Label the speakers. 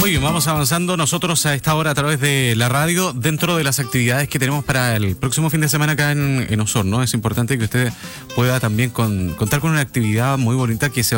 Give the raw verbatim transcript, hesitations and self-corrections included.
Speaker 1: Muy bien, vamos avanzando nosotros a esta hora a través de la radio dentro de las actividades que tenemos para el próximo fin de semana acá en, en Osorno. Es importante que usted pueda también con, contar con una actividad muy bonita que se va